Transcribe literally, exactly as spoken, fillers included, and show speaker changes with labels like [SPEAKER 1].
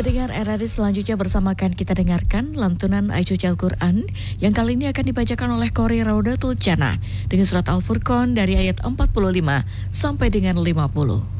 [SPEAKER 1] Pendengar R R I selanjutnya bersamakan kita dengarkan lantunan ayat suci Al-Quran yang kali ini akan dibacakan oleh Qori Raudatul Jannah dengan surat Al-Furqan dari ayat empat puluh lima sampai dengan lima puluh.